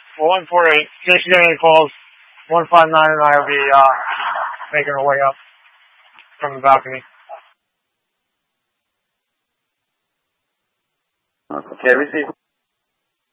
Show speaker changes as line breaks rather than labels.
Well, 148. In case you get any calls, 159 and I will be making our way up from the balcony.
Okay, receive.